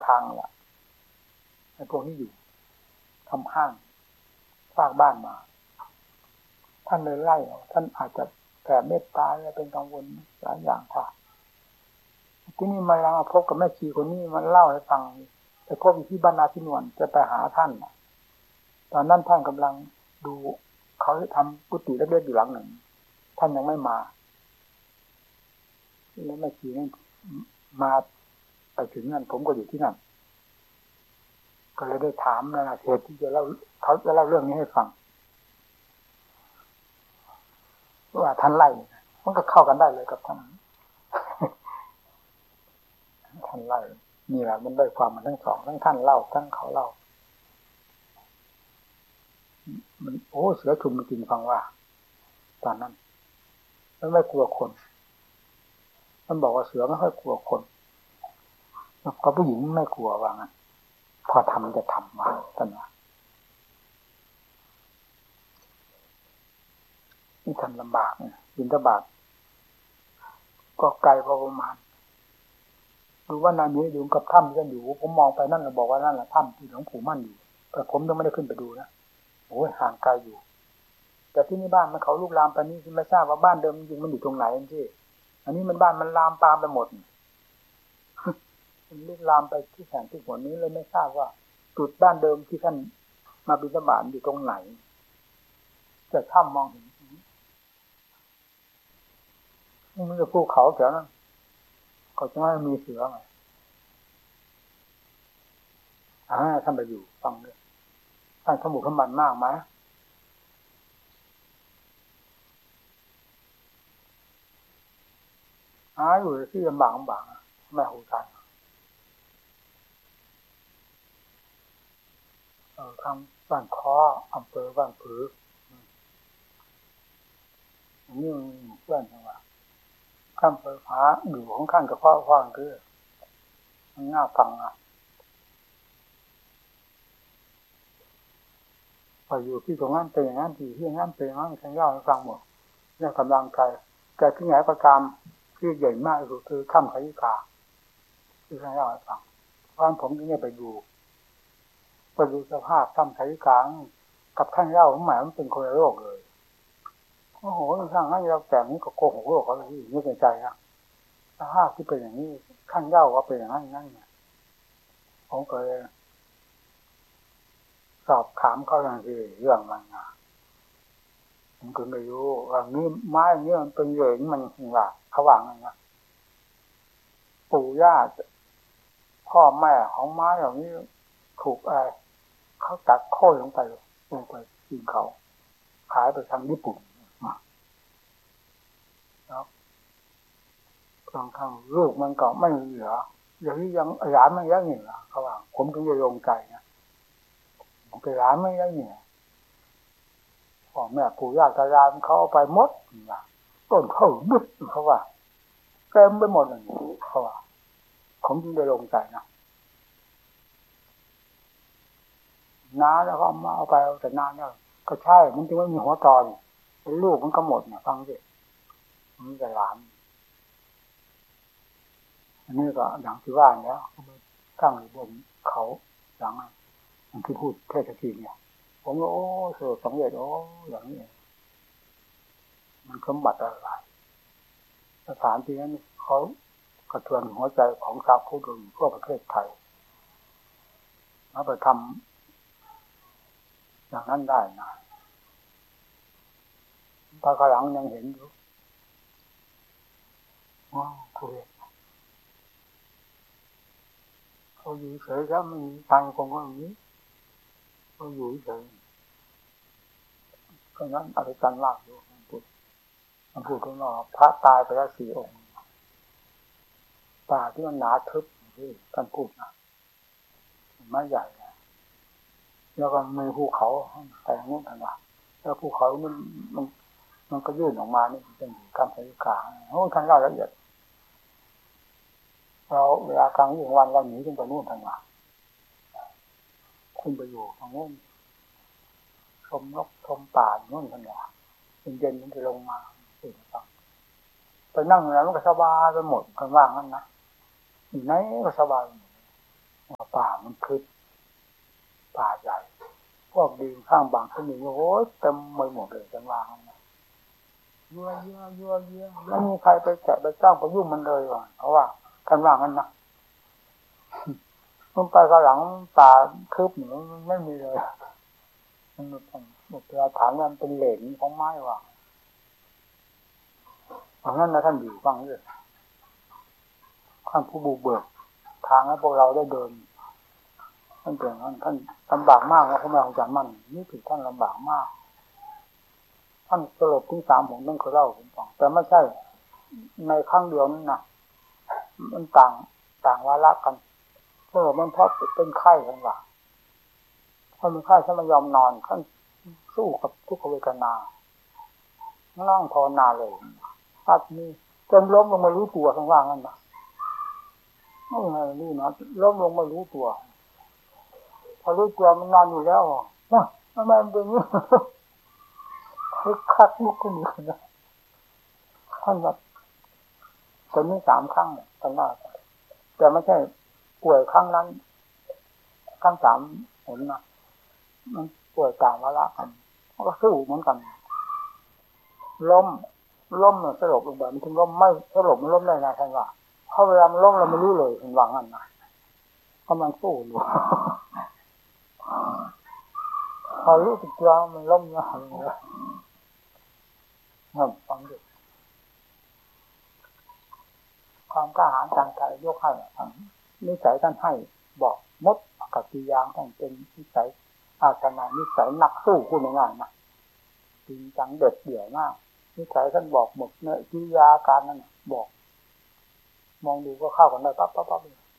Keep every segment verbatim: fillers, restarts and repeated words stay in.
ทางแหละไอ้พวกนี้อยู่ทำห้างสร้างบ้านมาท่านเลยไล่ท่านอาจจะแผ่เมตตาอะไรเป็นกังวลหลายอย่างค่ะที่นี่มาลังพบกับแม่ชีคนนี้มันเล่าให้ฟังไปพบอยู่ที่บ้านนาที่นวลจะไปหาท่านตอนนั้นท่านกำลังดูเขาทำกุฏิเล็กๆอยู่หลังหนึ่งท่านยังไม่มาแล้วแม่ชีนี่มาไปถึงนั่นผมก็อยู่ที่นั่นก็เลยได้ถามนะเหตุที่จะเล่าเขาจะเล่าเรื่องนี้ให้ฟังว่าท่านไล่มันก็เข้ากันได้เลยกับท่านท่านไล่นี่แหละมันได้ความมันทั้งสองทั้งท่านเล่าทั้งเขาเล่ามันโอ้เสือชุมมันจริงฟังว่าตอนนั้นมันไม่กลัวคนมันบอกว่าเสือไม่ค่อยกลัวคนก็ผู้หญิงไม่กลัวว่างั้นพอทำจะทำมาท่านว่านี่ทำลำบากเนี่ยบิณฑบาตก็ไกลพอประมาณดูว่านายมีอยู่กับถ้ำกันอยู่ผมมองไปนั่นเราบอกว่านั่นแหละถ้ำที่หลวงปู่มั่นอยู่แต่ผมยังไม่ได้ขึ้นไปดูนะโอ้ยห่างไกลอยู่แต่ที่นี่บ้านมันเขาลูกลามไปนี่ไม่ทราบว่าบ้านเดิมจริงมันอยู่ตรงไหนที่อันนี้มันบ้านมันลามปามไปหมดมันลูกลามไปที่แห่งที่หัวนี้เลยไม่ทราบว่าจุดบ้านเดิมที่ท่านมาบิณฑบาตอยู่ตรงไหนจะถ้ำมองเห็นมันจะภูเขาแถวนั้นเขาจะไม่มีเสือไงอ่าท่านไปอยู่ฟังด้วยท่านสมุขสมบัติมากไหมอ่าอยู่ที่ลำบากลำบากแม่หูตายเออทางบ้านคออำเภอบ้านผือนี่เพื่อนจังหวะข้ามไฟฟ้าอยู่ของข้างกับพ่อพ่อคือมันน่าฟังอ่ะพออยู่ที่ตรงนั้นเป็นอย่างนั้นที่ที่นั้นเป็นอย่างนั้นฉันเล่าให้ฟังหมดเรื่องกำลังใจแต่ที่ไหนประการที่ใหญ่มากก็คือข้ามไขกาที่ฉันเล่าให้ฟังเพราะฉะนั้นผมจึงได้ไปดูไปดูสภาพข้ามไขกากับท่านเล่าหมายมันเป็นคนละโลกเลยโอ้โหสร้างให้เราแต่งนี้ก็โกหกโลกเขาเลยนี่ในใจนะสภาพที่เป็นอย่างนี้ท่านเล่าว่าเป็นอย่างนั้นนั่นเนี่ยผมก็เลยสอบถามเขาอย่างที่เรื่องมันนะผมก็ไม่รู้ว่านี่ไม้นี้มันเป็นเหรียญมันจริงว่าเขาวางนั่นนะปู่ย่าพ่อแม่ของไม้เหล่านี้ถูกอะไรเขาตัดโค่นลงไปลงไปทิ้งเขาขายไปทางญี่ปุ่นแล้วบางครั้งลูกมันก็ไม่เหลืออย่างนี้ยังหลานไม่ยังเหลือเขาว่าผมถึงจะลงใจนะผมไปหลานไม่ยังเหลือพ่อแม่ปู่ย่าตายายเขาเอาไปหมดนะต้นข้าวบึ้ดเขาว่าเต็มไปหมดเลยเขาว่าผมจึงได้ลงใจนะน้าแล้วก็มาเอาไปแต่นานแล้วก็ใช่มันจึงไม่มีหัวตอนเป็นลูกมันก็หมดเนี่ยฟังสิมันจะหลานอันนี้ก็อย่างที่ว่าแล้วตั้งอยู่บนเขาหลังอย่างที่พูดเทศกีเนี่ยผมก็โอ้เสือสังเวชโอ้อย่างนี้มันสมบัติอะไรสถานที่นั้นเขากระเทือนหัวใจของชาวพุทธทั่วประเทศไทยแล้วไปทำอย่างนั้นได้นะตาข้างหลังยังเห็นอยู่ว้าวคุยเขาอยู่เฉยแล้วไม่มีทางคงก็อย่างนี้เขาอยู่เฉยก็นั้นอะไรกันมากอยู่มันพูดมันพูดข้างนอกพระตายไปแล้วสี่องค์ป่าที่มันหนาทึบที่ท่านพูดนะไม้ใหญ่แล้วก็มีภูเขาแต่งนู้นทางหลังแล้วภูเขามันมันมันก็ยื่นออกมานี่เป็นคำสริกาโอ้ท่านเล่าละเอียดเราเวลากลางวันเราหนีขึ้นไปนู่นทางหลังขึ้นไปอยู่ทางนู้นชมนกชมป่านู่นทางหลังเย็นๆมันจะลงมาตื่นฟังไปนั่งแล้วมันก็สบายไปหมดกันว่างนั่นนะอยู่ไหนก็สบายคือป่าใหญ่พวกดินข้างบางที่นี่โอ้ยเต็มไปหมดเลยจังหวะเยอะเยอะเยอะเยอะไม่มีใครไปแกะไปจ้างไปยุ่งมันเลยว่ะเพราะว่ากันว่างั้นนะมันไปข้างหลังป่าคืบหนูไม่มีเลยมันหมดเวลาฐานมันเป็นเหลนของไม้ว่ะเพราะงั้นนะท่านอยู่ฟังด้วยท่านผู้บุกเบิกทางให้พวกเราได้เดินท่านเก่งท่านท่านลำบากมากนะพระแม่ของอาจารย์มั่นนี่ถือท่านลำบากมากท่านสลบถึงสามหนนั่นเขาเล่าผมฟังแต่ไม่ใช่ในครั้งเดียวนั่นนะมันต่างต่างวาระกันสลบมันเพราะเป็นไข้ทั้งหลายท่านเป็นไข้ท่านไม่ยอมนอนท่านสู้กับทุกขเวทนานั่งภาวนาเลยอัดนี้จนล้มลงมารู้ตัวข้างล่างนั่นนะไม่ไงรู้นะล้มลงมารู้ตัวพอรู้ตัวมันนอนอยู่แล้วนะทำไมมันเป็นอย่างนี้คึกคักลุกขึ้นมานะท่านแบบตอนนี้สามครั้งตอนแรกแต่ไม่ใช่ป่วยครั้งนั้นครั้งสามหนนะมันป่วยต่างวาระกันก็สู้เหมือนกันล้มล้มเนี่ยสลบลงไปมันถึงล้มไม่สลบมันล้มได้ไงท่านว่าเพราะเวลามันล้มเราไม่รู้เลยท่านว่างั้นนะกำลังสู้อยู่พอรู้สึกตัวมันล้มแล้วนั่นฟังดูความกล้าหาญทางใจยกให้นิสัยท่านให้บอกมดกับปียางต้องเป็นนิสัยอาตนานิสัยนักสู้คุณง่ายๆนะจริงจังเด็ดเดี่ยวมากนิสัยท่านบอกหมดเนื้อกิริยาการนั่นบอกมองดูก็เข้ากันได้ปั๊บปั๊บปั๊บเลย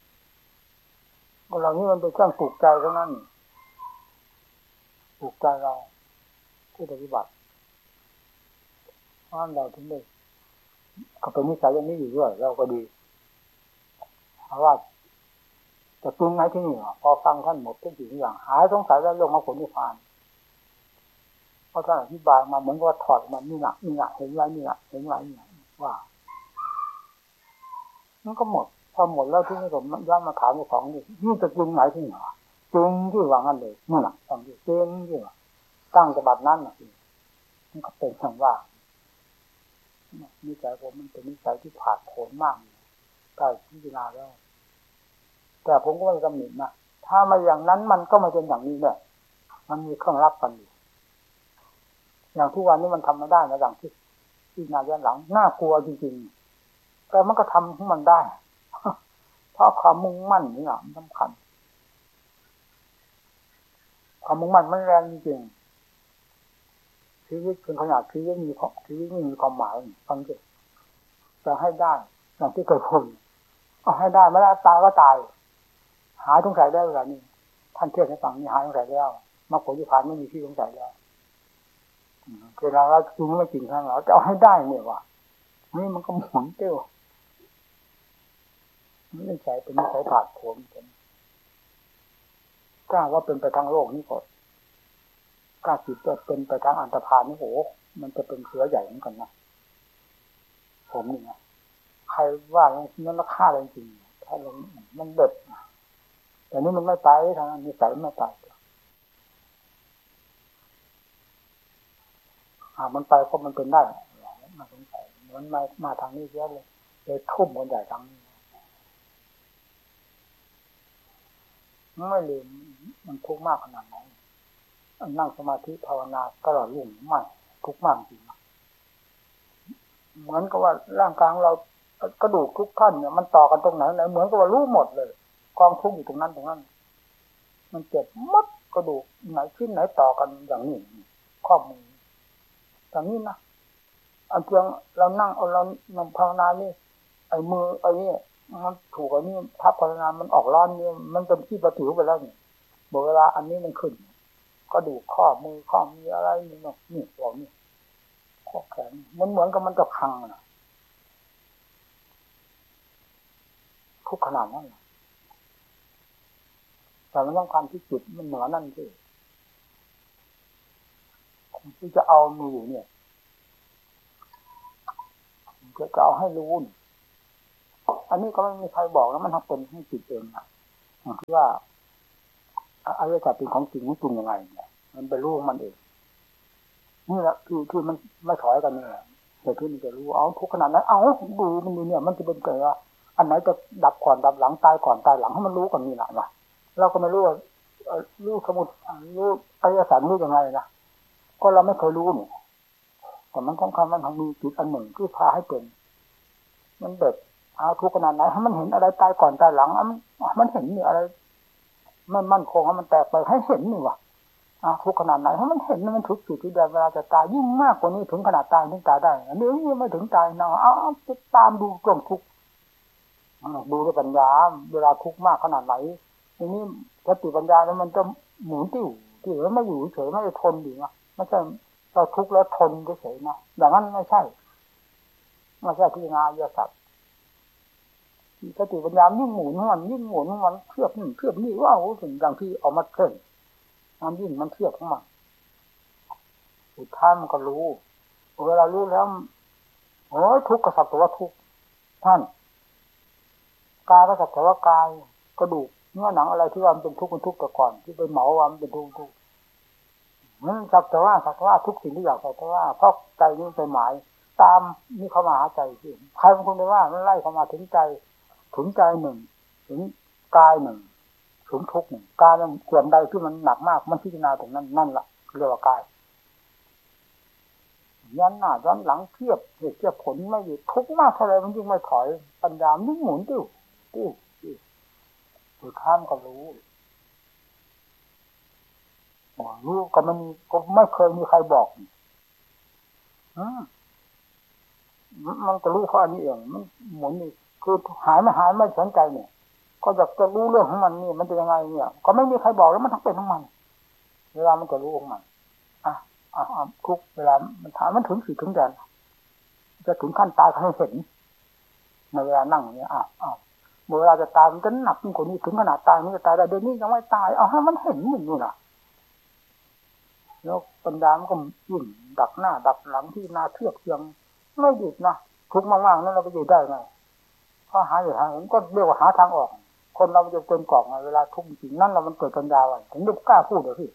เรานี่มันเป็นเครื่องปลูกใจเท่านั้นปลูกใจเราผู้ปฏิบัติเพราะเราถึงได้ก็เป็นนิสัยอย่างนี้อยู่ด้วยเราก็ดีเพราะว่าจะปรุงไงที่นี่พอฟังท่านหมดทุกสิ่งทุกอย่างหายสงสัยแล้วลงมาผลนิพพานเพราะท่านอธิบายมาเหมือนว่าถอดมันนี่หนักนี่หนักเห็นไรนี่หนักเห็นไรนี่ว่ามันก็หมดพอหมดแล้วที่นี่ผมย้อนมาถามเจ้าของนี่นี่จะปรุงไหนที่นี่จริงที่ว่างั้นเลยนั่นแหละตอนที่จริงที่ว่าตั้งแต่บัดนั้นน่ะมันก็เป็นคำว่านิสัยผมมันเป็นนิสัยที่ผาดโผนมากได้พิจารณาแล้วแต่ผมก็ไม่กำหนดนะถ้าไม่อย่างนั้นมันก็ไม่เป็นอย่างนี้แหละมันมีเครื่องรับกันอยู่อย่างทุกวันนี้มันทำไม่ได้นะอย่างที่ที่นาย้อนหลังน่ากลัวจริงๆแต่มันก็ทำของมันได้เพราะความมุ่งมั่นนี่แหละมันสำคัญความมุ่งมั่นมันแรงจริงๆชีวิตเป็นขนาดชีวิตมีชีวิตมีความหมายฟังดิจะให้ได้อย่างที่เคยพูดเอาให้ได้ไม่ได้ตายก็ตายหายสงสัยได้เวลานี้ท่านเทศน์ให้ฟังนี่หายสงสัยแล้วมรรคผลนิพพานไม่มีที่สงสัยแล้วเวลาเราจริงไม่จริงข้างเราจะเอาให้ได้เนี่ยว่ะนี่มันก็หมุนเตี้ยวไม่ใช่เป็นนิสัยผาดโผนกันกล้าว่าเป็นไปทางโลกนี่ก่อนกล้าจิตจะเป็นไปทางอันตรพานนี่โหมันจะเป็นเสือใหญ่เหมือนกันนะผมนี่นะใครว่านั้นราคาจริงๆถ้าลงมันเด็ดแต่นี่มันไม่ไปทางนิสัยไม่ไปหากมันไปก็มันเป็นได้มาสงสัยมันมามาทางนี้เยอะเลยเลยทุ่มคนใหญ่ทางนี้ไม่ลืมมันทุกข์มากขนาดไหนนั่งสมาธิภาวนาตลอดรุ่งไม่ทุกข์มากจริงเหมือนกับว่าร่างกายของเรากระดูกทุกท่อนเนี่ยมันต่อกันตรงไหนไหนเหมือนกับว่ารู้หมดเลยกองทุกข์อยู่ตรงนั้นตรงนั้นมันเจ็บมัดกระดูกไหนชิ้นไหนต่อกันอย่างนี้ข้อมืออย่างนี้นะอันเพียงเรานั่งเอาเรานั่งภาวนานี่ไอ้มือไอ้นี่มันถูกไอ้นี่ทับภาวนามันออกร้อนนี่มันเป็นที่ประถิวไปแล้วนี่บอกเวลาอันนี้มันขึ้นก็ดูข้อมือข้อมีอะไรนี่เนาะนี่บอกนี่ข้อแขนมันเหมือนกับมันจะพังนะทุกขนาดนั้นแต่มันต้องความที่จิตมันเหนือนั่นสิที่จะเอามืออยู่เนี่ยจะจะเอาให้รู้อันนี้ก็ไม่มีใครบอกแล้วมันทำเป็นให้จิตเองนะคือว่าอริยสัจเป็นของจริงมันจริงยังไงเนี่ยมันไปรู้ของมันเองนี่แหละคือคือมันไม่ถอยกันเนี่ยเกิดขึ้นมันจะรู้เอาทุกขนาดนั้นเอาดูมันดูเนี่ยมันจะเป็นเกิดว่าอันไหนจะดับก่อนดับหลังตายก่อนตายหลังให้มันรู้กันนี่แหละนะเราก็ไม่รู้ว่ารู้สมุดรู้อริยสัจรู้ยังไงนะก็เราไม่เคยรู้นี่แต่มันสำคัญมันทางมีจุดอันหนึ่งคือพาให้เป็นมันเด็ดเอาทุกขนาดไหนให้มันเห็นอะไรตายก่อนตายหลังมันมันเห็นนี่อะไรมันมั่นคงให้มันแตกไปให้เห็นนี่วะอ่าทุกขนาดไหนให้มันเห็นมันทุกจุดที่เดียวเวลาจะตายยิ่งมากกว่านี้ถึงขนาดตายถึงตายได้อันนี้ยังไม่ถึงตายนะเอาเอาจะตามดูเรื่องทุกข์ดูด้วยปัญญาเวลาทุกข์มากขนาดไหนทีนี้สติปัญญาแล้วมันจะหมุนติ้วที่แล้วไม่อยู่เฉยไม่ได้ทนอยู่นะไม่ใช่เราทุกข์แล้วทนเฉยๆนะอย่างนั้นไม่ใช่ไม่ใช่พิจารณาอริยสัจสติปัญญายิ่งหมุนมันยิ่งหมุนมันเทียบนี่เทียบนี่ว้าวถึงอย่างที่ออกมาเท่นมันยิ่งมันเทียบของมันสุดท้ายมันก็รู้เวลารู้แล้วโอ้ยทุกข์ก็สักแต่ว่าทุกข์ท่านกายก็สักแต่ว่ากายกระดูกเนื้อหนังอะไรที่ว่ามันเป็นทุกข์เป็นทุกข์แต่ก่อนที่ไปเหมาว่ามันเป็นทุกข์ทุกข์มันสักแต่ว่าสักแต่ว่าทุกสิ่งทุกอย่างสักแต่ว่าเพราะใจนี้ไปหมายตามนี่เข้ามาหาใจที่ใครบางคนไปว่ามันไล่เข้ามาถึงใจถึงใจหนึ่งถึงกายหนึ่งถึงทุกข์หนึ่งกายมันส่วนใดที่มันหนักมากมันพิจารณาตรงนั้นนั่นแหละเรียกว่ากายย้อนหน้าย้อนหลังเทียบเหตุเทียบผลไม่หยุดทุกข์มากเท่าไรมันยิ่งไม่ถอยปัญญายิ่งหมุนติ้วติ้วสุดท้ายก็รู้รู้ก็มันก็ไม่เคยมีใครบอกอืมมันก็รู้ข้อนี้เองมันหมุนนี่คือหายไม่หายไม่สนใจเนี่ยก็อยากจะรู้เรื่องของมันนี่มันเป็นยังไงเนี่ยก็ไม่มีใครบอกแล้วมันทั้งเป็นทั้งมันเวลามันจะรู้ของมันอ่ะอ่ะทุกเวลามันถามมันถึงสี่ถึงแดนจะถึงขั้นตายให้เห็นในเวลานั่งอย่างเงี้ยอ้าวอ้าวเวลาจะตายมันก็หนักยิ่งกว่านี้ถึงขนาดตายมันจะตายได้เดี๋ยวนี้ยังไม่ตายเอาให้มันเห็นมันอยู่น่ะแล้วปัญญามันก็ยิ่งดักหน้าดักหลังที่หน้าเทียบเทียงไม่หยุดนะทุกข์มากๆนั้นเราไปอยู่ได้ไงเพราะหาอยู่ทางนั้นก็เรียกว่าหาทางออกคนเราจะเป็นกล่องเวลาทุกข์จริงนั่นเรามันเกิดปัญญาวันถึงได้กล้าพูดเลยพี่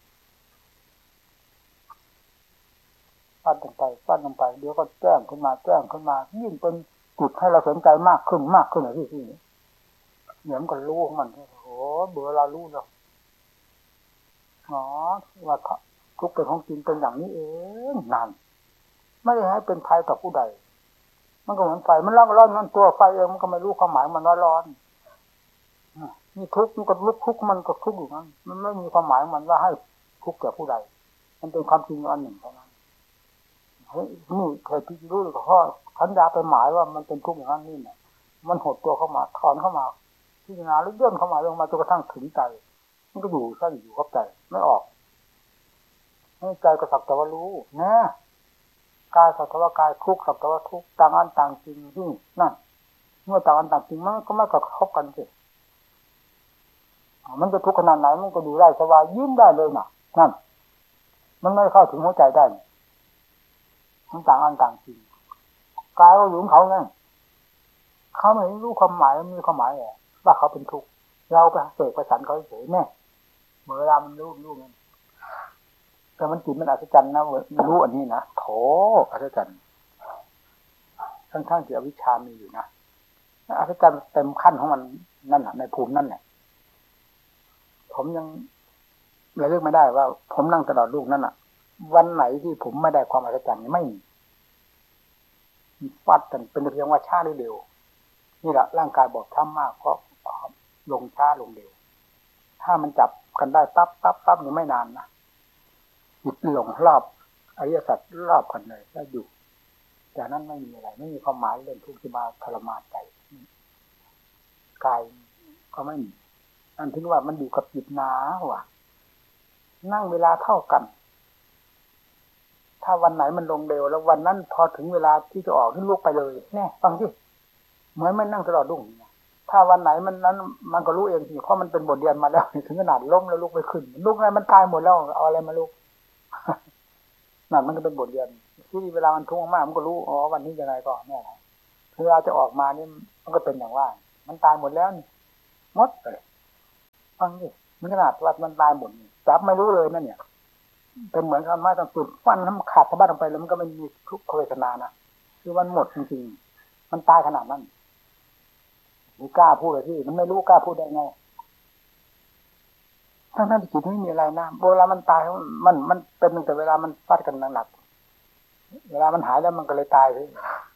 ปั้นลงไปปั้นลงไปเดี๋ยวก็แจ้งขึ้นมาแจ้งขึ้นมายิ่งเป็นจุดให้เราสนใจมากขึ้นมากขึ้นเลยพี่พี่เหมือนกับรู้ของมันโอ้เบื่อเรารู้แล้วอ๋อว่าทุกข์เป็นของจริงเป็นอย่างนี้เองนั่นไม่ได้ให้เป็นภัยกับผู้ใดมันก็เหมือนไฟมันร้อนร้อนนั่นตัวไฟเองมันก็ไม่รู้ความหมายมันร้อนร้อนนี่ทุกข์มันก็ลุกทุกข์มันก็ทุกข์อยู่นั้นมันไม่มีความหมายมันว่าให้ทุกข์แก่ผู้ใดมันเป็นความจริงอันหนึ่งเท่านั้นเฮ้ยนี่เคยพิจารณาก็เพราะขันยาไปหมายว่ามันเป็นทุกข์อย่างนั้นนี่เนี่ยมันหดตัวเข้ามาถอนเข้ามาพิจารณาหรือเลื่อนเข้ามาลงมาจนกระทั่งถึงใจมันก็อยู่ซะอยู่กับใจไม่ออกใจก็สักแต่ว่ารู้นะกายสักแต่ว่ากายทุกข์สักแต่ว่าทุกข์ต่างอันต่างจริงที่นั่นเมื่อต่างอันต่างจริงมันก็ไม่กระทบกันสิมันจะทุกข์ขนาดไหนมันก็ดูได้สบายยิ้มได้เลยน่ะนั่นมันไม่เข้าถึงหัวใจได้มันต่างอันต่างจริงกายก็อยู่ของเขาไงเขาไม่รู้ความหมายมันมีความหมายเหรอว่าเขาเป็นทุกข์เราไปเสกไปสันเขาเฉยแน่เมื่อเวลามันรู้รู้มันแต่มันจิตมันอัศจรรย์นะรู้อันนี้นะโถอัศจรรย์ทั้งๆที่อวิชชามีอยู่นะอัศจรรย์เต็มขั้นของมันนั่นแหละในภูมินั่นแหละผมยังระลึกไม่ได้ว่าผมนั่งตลอดลูกนั่นน่ะวันไหนที่ผมไม่ได้ความอัศจรรย์ไม่มีฟัดกันเป็นเพียงว่าช้าหรือเร็วนี่แหละร่างกายบอบช้ำมากก็ลงช้าลงเร็วถ้ามันจับกันได้ปั๊บปั๊บปั๊บนี่ไม่นานนะจิตหลงรอบอริยสัจรอบกันเลยแล้วอยู่จากนั้นไม่มีอะไรไม่มีความหมายเรื่องทุกข์ที่มาทรมานใจกายก็ไม่มีอันที่ว่ามันอยู่กับจิตหนาว่ะนั่งเวลาเท่ากันถ้าวันไหนมันลงเร็วแล้ววันนั้นพอถึงเวลาที่จะออกนี่ลุกไปเลยแน่ฟังสิเหมือนไม่นั่งตลอดรุ่งถ้าวันไหนมันนั้นมันก็รู้เองสิเพราะมันเป็นบทเรียนมาแล้วถึงขนาดล้มแล้วลุกไปขึ้นลุกไงมันตายหมดแล้วเอาอะไรมาลุกนั่นมันก็เป็นบทเรียนที่เวลามันทุกข์มากมันก็รู้อ๋อวันนี้ยังไงก็เนี่ยเวลาจะออกมานี่มันก็เป็นอย่างว่ามันตายหมดแล้วนี่หมดเลยฟังดิมันขนาดว่ามันตายหมดจับไม่รู้เลยนั่นเนี่ยเป็นเหมือนกับไม้ตะกุดฟันน้ำขาดสะบัดลงไปแล้วมันก็ไม่มีทุกขเวทนานะคือมันหมดจริงๆมันตายขนาดนั้นมีกล้าพูดเลยที่มันไม่รู้กล้าพูดได้ไงทั้งนั้นจิตไม่มีอะไรนะเวลามันตายมันมันเป็นแต่เวลามันฟาดกันหนักๆเวลามันหายแล้วมันก็เลยตายเลย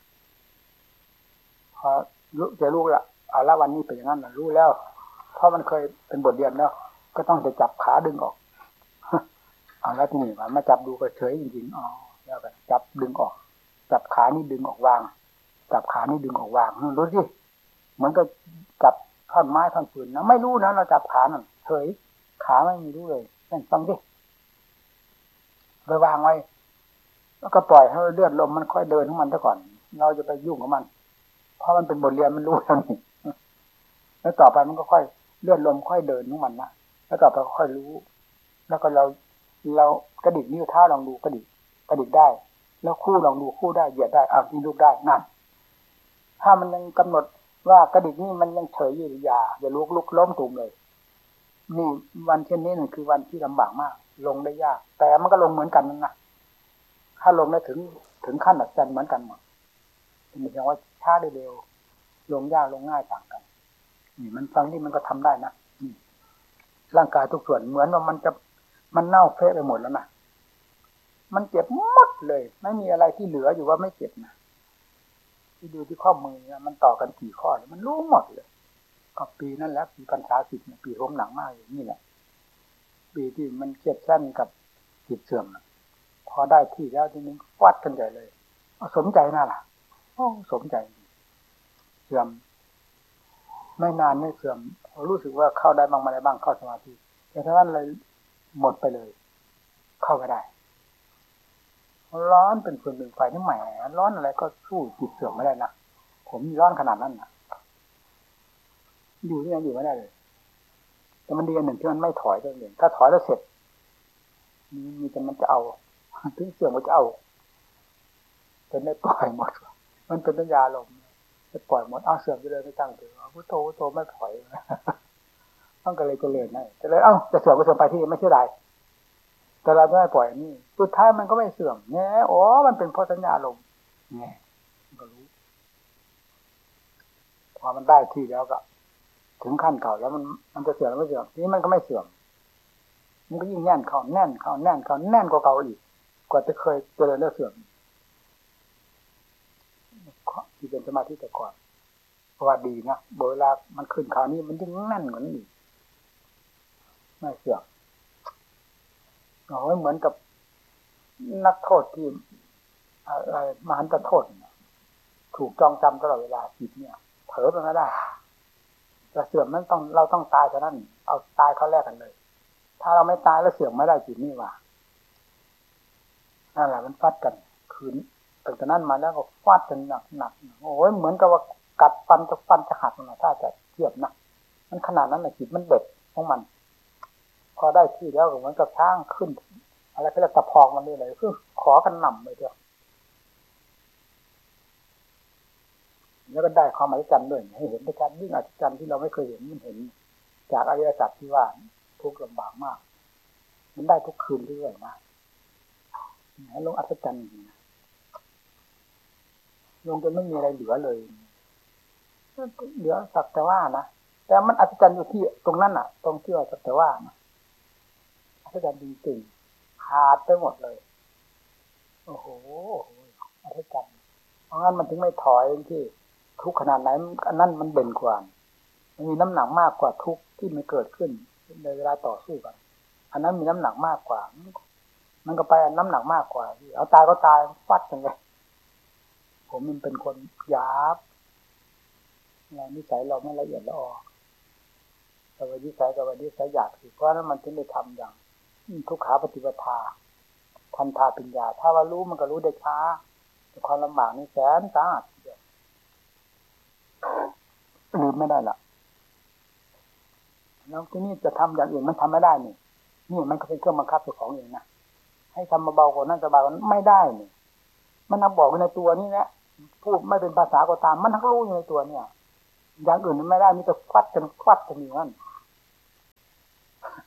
พอรู้จะรู้ละเอาละวันนี้เป็นอย่างนั้นนะรู้แล้วเพราะมันเคยเป็นบทเรียนแล้วก็ต้องจะจับขาดึงออกเอาแล้วที่นี่มันมาจับดูก็เฉยจริงๆอ๋อแล้วก็จับดึงออกจับขานี่ดึงออกวางจับขานี่ดึงออกวางรู้สิเหมือนกับจับท่อนไม้ท่อนฟืนนะไม่รู้นะเราจับขานั่นเฉยขาไม่มีรู้เลยนั่นฟังดิไปวางไว้แล้วก็ปล่อยให้เลือดลมมันค่อยเดินของมันซะก่อนเราจะไปยุ่งกับมันเพราะมันเป็นบทเรียนมันรู้แล้วนี่แล้วต่อไปมันก็ค่อยเลือดลมค่อยเดินของมันนะแล้วต่อไปค่อยรู้แล้วก็เราเรากระดิกนิ้วเท้าลองดูกระดิกกระดิกได้แล้วคู่ลองดูคู่ได้เหยียดได้เอาที่ลูกได้นั่นถ้ามันยังกำหนดว่ากระดิกนี่มันยังเฉยอยู่อย่าอย่าลุกลุกล้มตุ่มเลยนี่วันเช่นนี้นี่คือวันที่ลำบากมากลงได้ยากแต่มันก็ลงเหมือนกันนั่นนะถ้าลงได้ถึงถึงขั้นอัศจรรย์เหมือนกันหมดไม่ใช่ว่าช้าได้เร็วลงยากลงง่ายต่างกันนี่มันฟังนี่มันก็ทำได้นะร่างกายทุกส่วนเหมือนว่ามันจะมันเน่าเฟะไปหมดแล้วนะมันเจ็บหมดเลยไม่มีอะไรที่เหลืออยู่ว่าไม่เจ็บนะที่ดูที่ข้อมือเนี่ยมันต่อกันกี่ข้อมันรู้หมดเลยก็ปีนั่นแหละปีพรรษาสิบปีร่มหนังมากอย่างนี้แหละปีที่มันเครียดแค้นกับจิตเสื่อมพอได้ที่แล้วทีนี้ฟาดกันใหญ่เลยสมใจน่าล่ะโอ้สมใจเสื่อมไม่นานไม่เสื่อมรู้สึกว่าเข้าได้บ้างมาได้บ้างเข้าสมาธิแต่ถ้านั้นเลยหมดไปเลยเข้าไม่ได้ร้อนเป็นฟืนเป็นไฟนี่แหมร้อนอะไรก็สู้จิตเสื่อมไม่ได้นะผมร้อนขนาดนั้นนะอยู่ที่นั่นอยู่ไม่ได้เลยแต่มันดีอันหนึ่งที่มันไม่ถอยตัวเองถ้าถอยแล้วเสร็จมีมีแต่มันจะเอาถึงเสื่อมก็จะเอาจนได้ปล่อยหมดมันเป็นปัญญาลมจะปล่อยหมดเอาเสื่อมไปเลยไม่ตั้งถือเอาพุทโธพุทโธไม่ถอยต้องก็เลยเจริญได้แต่เลยเอ้าจะเสื่อมก็เสื่อมไปที่ไม่เชื่อใดแต่เราไม่ปล่อยนี่สุดท้ายมันก็ไม่เสื่อมแง่อ๋อมันเป็นเพราะสัญญาลมแง่ก็รู้พอมันได้ที่แล้วก็ถึงขั้นเก่าแล้วมันมันจะเสื่อมไม่เสื่อมนี่มันก็ไม่เสื่อมมันก็ยิ่งแน่นเข้าแน่นเข้าแน่นเข้าแน่นกว่าเก่าอีกกว่าจะเคยเจริญแล้วเสื่อมที่เป็นสมาธิแต่ก่อนเพราะว่าดีนะเวลามันขึ้นคราวนี้มันยิ่งแน่นกว่านี้อีกไม่เสื่อมโอ้ยเหมือนกับนักโทษที่อะไรมหันตโทษถูกจองจำตลอดเวลาจิตเนี่ยเผลอไปไม่ได้จะเสื่อมนั้นต้องเราต้องตายเท่านั้นเอาตายเขาแรกกันเลยถ้าเราไม่ตายแล้วเสื่อมไม่ได้จิตนี่ว่านั่นแหละมันฟัดกันคืนตั้งแต่นั้นมาแล้วก็ฟาดกันหนักหนักโอ้ยเหมือนกับว่ากัดฟันจะฟันจะหักนะถ้าจะเทียบนะมันขนาดนั้นแหละจิตมันเด็ดของมันพอได้ที่แล้วก็เหมือนกับช้างขึ้นอะไรก็จะตะพองมันนี่เลยคือขอกันหน่ำเลยเดียวแล้วก็ได้ความอัศจรรย์ด้วยให้เห็นด้วยกันยิ่งอัศจรรย์ที่เราไม่เคยเห็นมันเห็นจากอริยสัจที่ว่าทุกข์ลำบากมากมันได้ทุกคืนเรื่อยๆนะให้ลงอัศจรรย์จริงๆลงจนไม่มีอะไรเหลือเลยเหลือสักแต่ว่านะแต่มันอัศจรรย์อยู่ที่ตรงนั้นน่ะตรงที่ว่าสักแต่ว่านะอัศจรรย์จริงๆขาดไปหมดเลยโอ้โหอัศจรรย์เพราะงั้นมันถึงไม่ถอยที่ทุกขนาดไหนอันนั้นมันเด่นกว่ามันมีน้ำหนักมากกว่าทุกที่มันเกิดขึ้นในเวลาต่อสู้กันอันนั้นมีน้ำหนักมากกว่ามันก็ไปอันน้ำหนักมากกว่าเอาตายก็ตายฟัดกันเลยผมมันเป็นคนหยาบเรานิสัยเราไม่ละเอียดละออแต่ว่านิสัยกับว่านิสัยหยาบสิเพราะนั้นมันถึงได้ทำอย่างทุกขาปฏิปทาทันทาปัญญาถ้าว่ารู้มันก็รู้ได้ช้าแต่ความลำบากนี่แสนสาหัสลืมไม่ได้ละแล้วที่นี่จะทำอย่างอื่นมันทำไม่ได้นี่นี่มันก็เป็นเครื่องบังคับตัวของเองนะให้ทำมาเบากว่านั้นสบายกว่านั้นไม่ได้นี่มันนักบอกในตัวนี่แหละพูดไม่เป็นภาษาก็ตามมันทั้งรู้อยู่ในตัวเนี่ยอย่างอื่นมันไม่ได้มีแต่ควัดกันควัดกันอยู่นั่น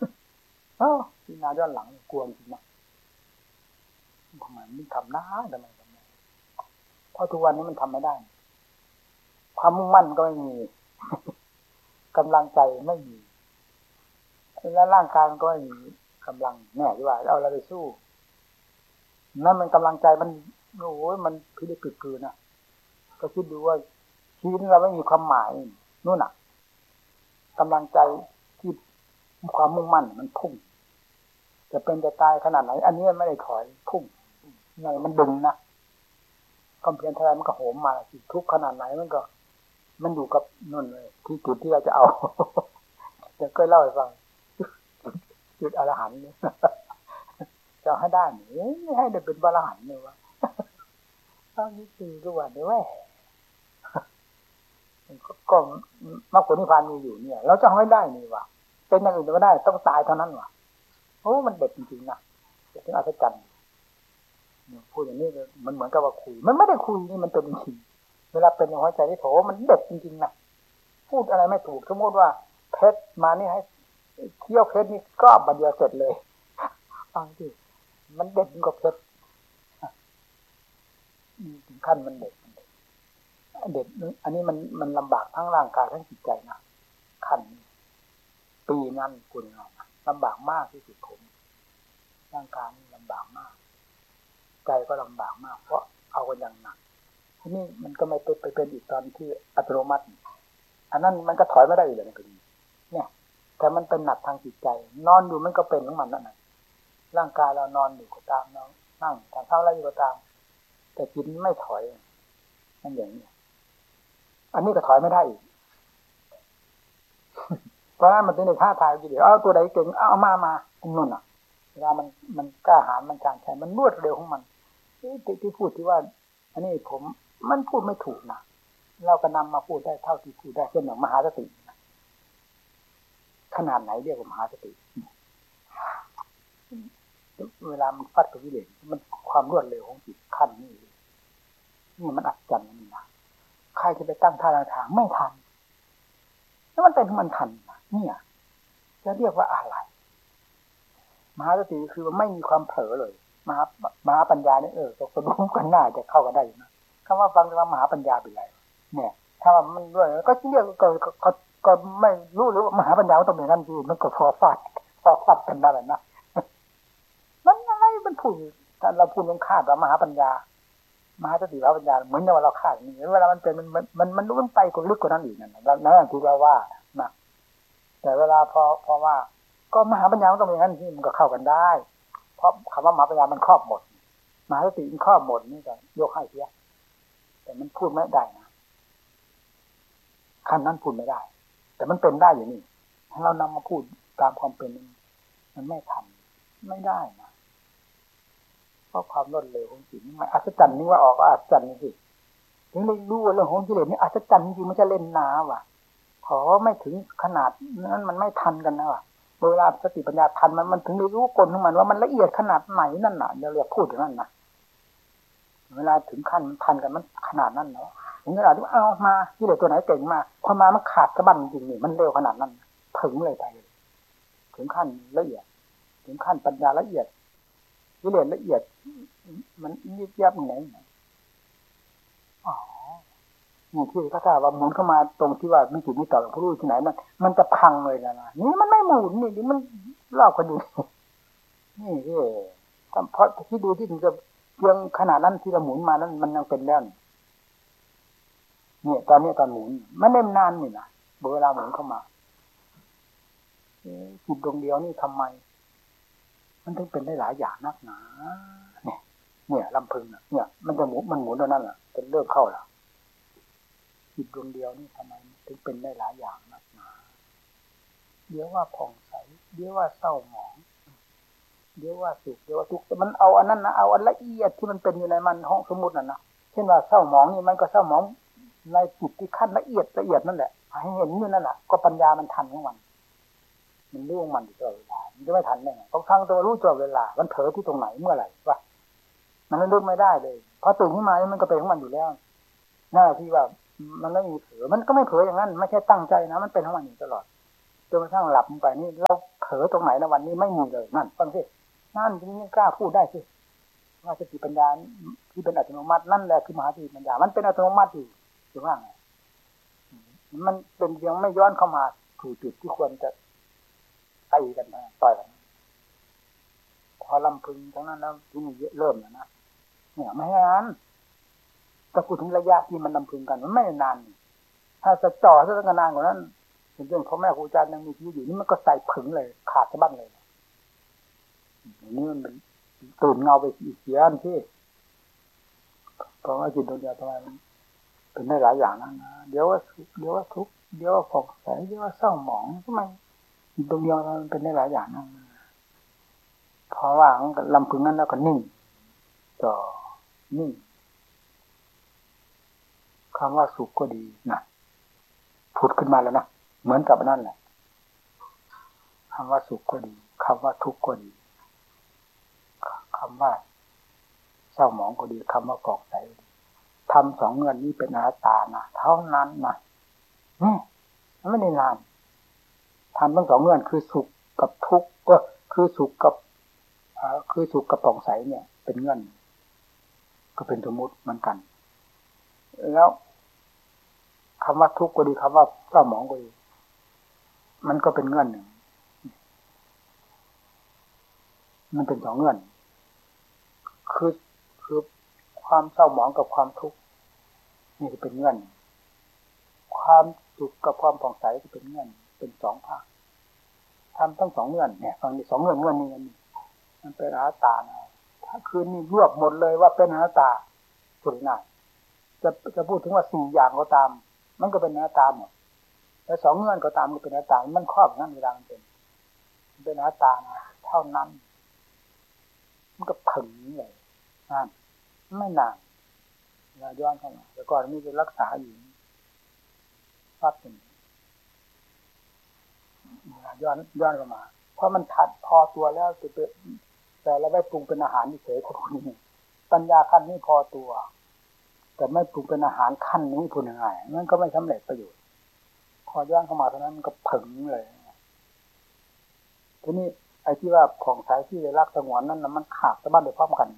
เออพิจารณาย้อนหลังกลัวจริงนะทำไมมันทำได้ทำไมทำไมเพราะทุกวันนี้มันทำไม่ได้ความมุ่งมั่นก็ไม่มีกำลังใจไม่มีแล้วร่างกายมันก็ไม่มีกำลังแน่ที่ว่าเอาอะไรไปสู้นั่นมันกำลังใจมันโอ้ยมันพิลึกกึกกือนะก็คิดดูว่าชีวิตเราไม่มีความหมายนู่นน่ะกำลังใจที่ความมุ่งมั่นมันพุ่งจะเป็นจะตายขนาดไหนอันนี้มันไม่ได้ถอยพุ่งไงมันดึงนะความเพียรเท่าไรมันก็โหมมาทุกขนาดไหนมันก็มันอยู่กับนู่นเลยที่จุดที่เราจะเอาจะเคยเล่าให้ฟังจุดอรหันต์เนี่ยจะให้ได้หนิไม่ให้ได้เป็นอรหันต์เลยวะตอนนี้คือทุกวันนี้แหวก็มรรคผลนิพพานมีอยู่เนี่ยเราจะให้ได้นี่วะเป็นอย่างอื่นก็ได้ต้องตายเท่านั้นวะโอ้มันเด็ดจริงๆนะถึงอัศจรรย์พูดอย่างนี้มันเหมือนกับว่าคุยมันไม่ได้คุยนี่มันเป็นจริงเวลาเป็นหัวใจที่โถมันเด็ดจริงๆนะพูดอะไรไม่ถูกสมมติว่าเพชรมานี่ให้เที่ยวเพชรนี่ก็บัดเดียวเสร็จเลยฟังดิมันเด็ดกว่าเพชรถึงขั้นมันเด็ดเด็ดอันนี้มันมันลำบากทั้งร่างกายทั้งจิตใจนะขั้นปีนั้นคุณงานลำบากมากที่สุดผมร่างกายลำบากมากใจก็ลำบากมากเพราะเอากันอย่างหนักทีนี้มันก็ไม่ไปเป็นอีกตอนที่อัตโนมัติอันนั้นมันก็ถอยไม่ได้อีกเลยนะคุณเนี่ยแต่มันเป็นหนักทางจิตใจนอนอยู่มันก็เป็นของมันนั่นแหละร่างกายเรานอนอยู่ก็ตามนอนนั่งทานข้าวอะไรอยู่ก็ตามแต่จิตไม่ถอยนั่นอย่างนี้อันนี้ก็ถอยไม่ได้อีกเพราะงั้นมันเป็นในท่าทายอยู่เดี๋ยวเอาตัวใดเก่งเอามามาอันนู้นอ่ะเวลามันมันกล้าหาญมันการใช้มันรวดเร็วของมันที่ที่พูดที่ว่าอันนี้ผมมันพูดไม่ถูกนะเราก็นำมาพูดได้เท่าที่พูดได้เช่นอย่างมหาสติขนาดไหนเรียกว่ามหาสติเวลามันฟัดกับวิเลศมันความรวดเร็วของจิตขั้นนี้นี่มันอัศจรรย์นี่นะใครจะไปตั้งท่าทางไม่ทันแล้วมันเป็นมันทันเนี่ยจะเรียกว่าอะไรมหาสติคือมันไม่มีความเผลอเลยมหามหาปัญญาเนี่ยเออตกสะดุ้งกันหน้าจะเข้ากันได้นะคำว่าฟังจะว่ามหาปัญญาเป็นไรเนี่ยถ้ามันด้วยก็เรียกก็ก็ก็ไม่รู้หรือว่ามหาปัญญาต้องเป็นนั่นคือมันก็พอฟาดพอฟาดกันได้นะมันอะไรมันพูดถ้าเราพูดลงคาดว่ามหาปัญญามหาสติมหาปัญญาเหมือนอย่างว่าเราคาดนี่เวลามันเป็นมันมันมันมันไปกว่าลึกกว่านั้นอีกนั่นนั่นคือเราว่านะแต่เวลาพอพอว่าก็มหาปัญญาต้องเป็นงั้นที่มันก็เข้ากันได้เพราะคำว่ามหาปัญญามันครอบหมดมหาสติมันครอบหมดนี่ก็ยกให้เสียแต่มันพูดไม่ได้นะขั้นนั้นพูดไม่ได้แต่มันเป็นได้อยู่นี่ถ้าเรานำมาพูดตามความเป็นมันไม่ทันไม่ได้นะเพราะความรวดเร็วของจิตมันอัศจรรย์นี่ว่าออกก็อัศจรรย์นี่สิถึงได้รู้ว่าเรื่องของกิเลสนี่อัศจรรย์จริงๆไม่ใช่เล่นน้าว่ะขอไม่ถึงขนาดนั้นมันไม่ทันกันนะว่ะเวลาสติปัญญาทันมันมันถึงได้รู้กลของมันว่ามันละเอียดขนาดไหนนั่นน่ะเดี๋ยวเรียกพูดอย่างนั้นนะเวลาถึงขั้นมันทันกันมันขนาดนั้นเนาะถึงเวลาที่เอามากิเลสตัวไหนเก่งมาพอมามันขาดสะบั้นจริงนี่มันเร็วขนาดนั้นถึงเลยไปถึงขั้นละเอียดถึงขั้นปัญญาละเอียดกิเลสละเอียดมันยิบยับไหนอ๋อนี่ที่เขาถามว่าหมุนเข้ามาตรงที่ว่ามีจุดมีต่อผู้รู้ที่ไหนมันมันจะพังเลยนะนี่มันไม่หมุนนี่นี่มันเล่ากันอยู่นี่ที่เพราะที่ดูที่ถึงจะเพียงขนาดนั้นที่เราหมุนมานั้นมันยังเป็นแล้วเนี่ยตอนนี้ตอนหมุนมันเล่นนานนี่นะเวลาหมุนเข้ามาจิตดวงเดียวนี่ทำไมมันถึงเป็นได้หลายอย่างนักหนาเนี่ยเนี่ยลำพึงเนี่ยมันจะหมุนมันหมุนตรงนั้นแหละเป็นเริ่มเข้าแล้วจิตดวงเดียวนี่ทำไมถึงเป็นได้หลายอย่างนักหนาเดี๋ยวว่าผ่องใสเดี๋ยวว่าเศร้าหมองเดี๋ยวว่าสุขเดี๋ยวว่าทุกข์แต่มันเอาอันนั้นนะเอาอันละเอียดที่มันเป็นอยู่ในมันห้องสมมุติน่ะนะเช่นว่าเศร้าหมองนี่มันก็เศร้าหมองในจิตที่ขั้นละเอียดละเอียดนั่นแหละให้เห็นอยู่นั่นแหละก็ปัญญามันทันของมันมันรู้ของมันอยู่ตลอดเวลามันจะไม่ทันได้ไงต้องทั้งตัวรู้ตลอดเวลามันเผลอที่ตรงไหนเมื่อไหร่วะมันนึกไม่ได้เลยพอตื่นขึ้นมามันก็เป็นของมันอยู่แล้วหน้าที่ว่ามันไม่มีเผลอมันก็ไม่เผลออย่างนั้นไม่ใช่ตั้งใจนะมันเป็นของมันอยู่ตลอดจนกระทั่งหลับลงไปนี่เราเผเผลอตรงไหนนะวันนี้ไม่มีเลยนั่นฟังสินั่นจึงกล้าพูดได้สิว่าสติปัญญาที่เป็นอัตโนมัตินั่นแหละคือมหาสติปัญญามันเป็นอัตโนมัติอยู่ถือว่าไงมันเป็นยังไม่ย้อนเข้ามาถูกจุดที่ควรจะตีกันนะต่อยกันพอลำพึงทั้งนั้นแล้วที่นี่เริ่มแล้วนะเนี่ยไม่นานแต่พูดถึงระยะที่มันลำพึงกันมันไม่นานถ้าจะจ่อซะตั้งนานกว่านั้นเป็นเรื่องพ่อแม่ครูอาจารย์ยังมีชีวิตอยู่นี่มันก็ใส่ผึ่งเลยขาดสะบั้นเลยนี่มันเป็นตื่นเงาไปอีกเสียนที่เพราะว่าจิตดวงเดียวทำไมมันเป็นได้หลายอย่างนะนะเดี๋ยวว่าสุขเดี๋ยวว่าทุกข์เดี๋ยวว่าผ่องใสเดี๋ยวว่าเศร้าหมองทำไมจิตดวงเดียวมันเป็นได้หลายอย่างนะเพราะว่าลำพึงนั้นแล้วก็นิ่งจ่อนิ่งคำว่าสุขก็ดีนะผุดขึ้นมาแล้วนะเหมือนกับนั่นแหละคำว่าสุขก็ดีคำว่าทุกข์ก็ดีคำว่าเศร้าหมองก็ดีคำว่าผ่องใสทำสองเงื่อนนี้เป็นอนัตตานะเท่านั้นนะนี่มันไม่ได้นานทำทั้งสองเงื่อนคือสุขกับทุกข์ก็คือสุขกับคือสุขกับผ่องใสเนี่ยเป็นเงื่อนก็เป็นสมมุติเหมือนกันแล้วคำว่าทุกข์ก็ดีคำว่าเศร้าหมองก็ดีมันก็เป็นเงื่อนหนึ่งมันเป็นสองเงื่อนคือคือความเศร้าหมองกับความทุกข์นี่จะเป็นเงื่อนความสุขกับความผ่องใสจะเป็นเงื่อนเป็นสองภาคทำทั้งสองเงื่อนเนี่ยฟังดิสองเงื่อนเงื่อนนี้มันเป็นอนัตตานะถ้าคืนนี้รวบหมดเลยว่าเป็นอนัตตาสุดหน้าจะจะพูดถึงว่าสี่อย่างก็ตามมันก็เป็นอนัตตาหมดแล้วสองเงื่อนก็ตามก็เป็นอนัตตามันครอบนั่นเวลามันเป็นมันเป็นอนัตตานะเท่านั้นมันก็ถึงเลยนั่นไม่นานเราย้อนเข้ามาแต่ก่อนนี้จะรักษาอยู่ฟัดเป็นย้อนย้อนเข้ามาเพราะมันทัดพอตัวแล้วจะเป็นแต่เราไม่ปรุงเป็นอาหารเฉยๆคนนี้ปัญญาขั้นนี้พอตัวแต่ไม่ปรุงเป็นอาหารขั้นนี้พูดง่ายๆมันก็ไม่สำเร็จประโยชน์พอย้อนเข้ามาเท่านั้นมันก็ผึ่งเลยทีนี้ไอ้ที่ว่าของสายที่รักสงวนนั้นนะมันขาดสะบั้นโดยพร้อมกัน